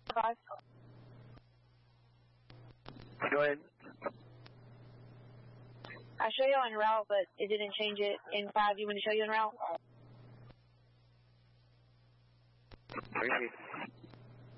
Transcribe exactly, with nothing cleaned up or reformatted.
Five. Go ahead. I show you en route, but it didn't change it in five. You want me to show you en route? Repeat.